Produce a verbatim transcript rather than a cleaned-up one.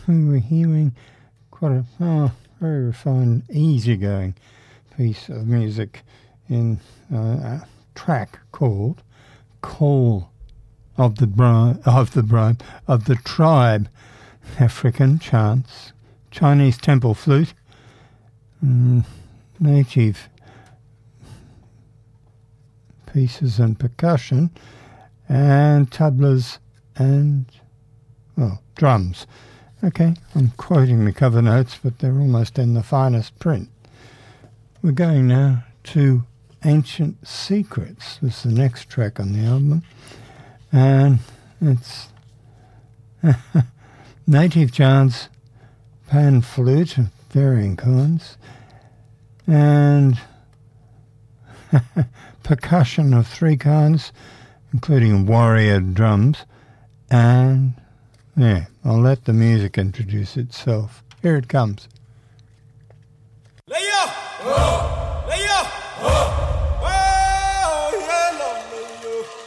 we were hearing quite a oh, very refined, easygoing piece of music in uh, a track called Call of the Bribe, of the Bribe, of the Tribe, African Chants, Chinese Temple Flute, mm, native pieces and percussion, and tablas and, well, drums. Okay, I'm quoting the cover notes, but they're almost in the finest print. We're going now to Ancient Secrets. This is the next track on the album, and it's native chants, pan flute of varying kinds, and percussion of three kinds, including warrior drums, and yeah, I'll let the music introduce itself. Here it comes. Lay up! Oh.